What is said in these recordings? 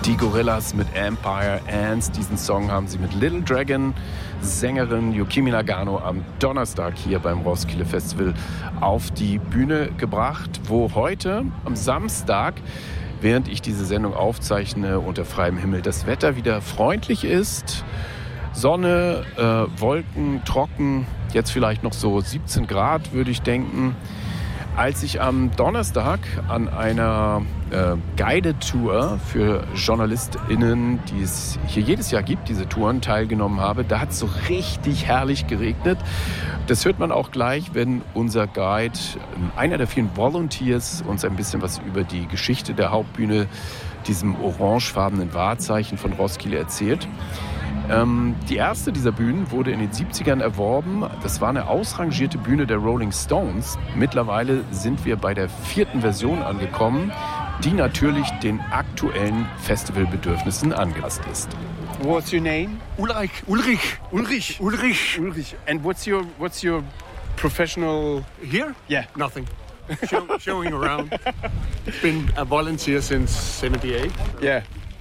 Die Gorillaz mit Empire Ants. Diesen Song haben sie mit Little Dragon, Sängerin Yukimi Nagano, am Donnerstag hier beim Roskilde Festival auf die Bühne gebracht, wo heute am Samstag, während ich diese Sendung aufzeichne, unter freiem Himmel das Wetter wieder freundlich ist. Sonne, Wolken, trocken, jetzt vielleicht noch so 17 Grad, würde ich denken. Als ich am Donnerstag an einer Guided Tour für JournalistInnen, die es hier jedes Jahr gibt, diese Touren, teilgenommen habe, da hat es so richtig herrlich geregnet. Das hört man auch gleich, wenn unser Guide, einer der vielen Volunteers, uns ein bisschen was über die Geschichte der Hauptbühne, diesem orangefarbenen Wahrzeichen von Roskilde, erzählt. Die erste dieser Bühnen wurde in den 70ern erworben. Das war eine ausrangierte Bühne der Rolling Stones. Mittlerweile sind wir bei der 4. Version angekommen, die natürlich den aktuellen Festivalbedürfnissen angepasst ist. What's your name? Ulrich. And what's your professional Here? Yeah. Nothing. Showing around. Been a volunteer since 78. Yeah.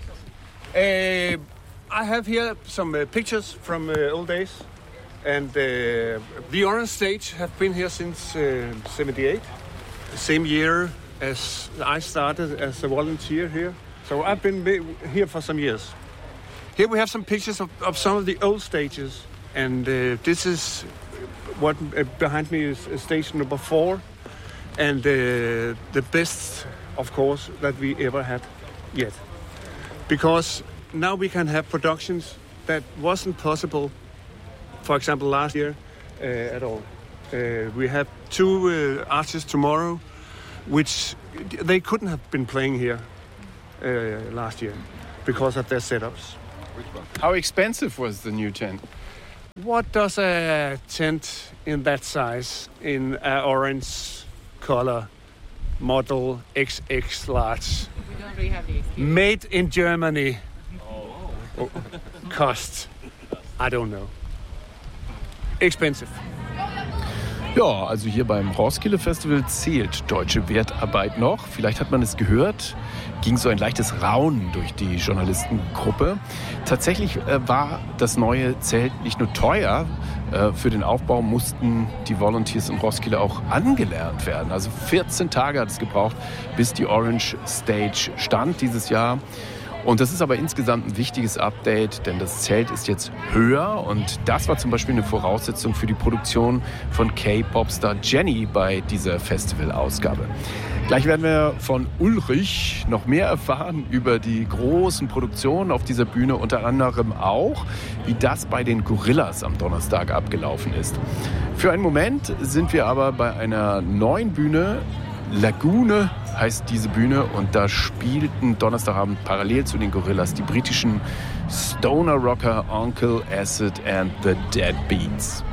I have here some pictures from old days, and the Orange Stage have been here since 78, same year as I started as a volunteer here. So I've been here for some years. Here we have some pictures of some of the old stages, and this is what behind me is station number 4, and the best, of course, that we ever had yet, because now we can have productions that wasn't possible, for example, last year at all. We have 2 artists tomorrow, which they couldn't have been playing here last year because of their setups. How expensive was the new tent? What does a tent in that size, in an orange color, model XX large, We don't really have the experience. made in Germany, cost? I don't know. Expensive. Ja, also hier beim Roskilde Festival zählt deutsche Wertarbeit noch. Vielleicht hat man es gehört, ging so ein leichtes Raunen durch die Journalistengruppe. Tatsächlich war das neue Zelt nicht nur teuer, für den Aufbau mussten die Volunteers in Roskilde auch angelernt werden. Also 14 Tage hat es gebraucht, bis die Orange Stage stand dieses Jahr. Und das ist aber insgesamt ein wichtiges Update, denn das Zelt ist jetzt höher und das war zum Beispiel eine Voraussetzung für die Produktion von K-Pop-Star Jennie bei dieser Festivalausgabe. Gleich werden wir von Ulrich noch mehr erfahren über die großen Produktionen auf dieser Bühne, unter anderem auch, wie das bei den Gorillaz am Donnerstag abgelaufen ist. Für einen Moment sind wir aber bei einer neuen Bühne. Lagune heißt diese Bühne und da spielten Donnerstagabend parallel zu den Gorillaz die britischen Stoner Rocker Uncle Acid and the Deadbeats.